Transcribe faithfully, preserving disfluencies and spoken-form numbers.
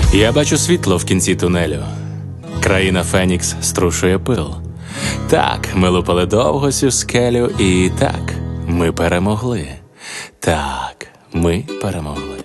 Я бачу світло в кінці тунелю. Країна Фенікс струшує пил. Так, ми лупали довго цю скелю, і так, ми перемогли. Так, ми перемогли.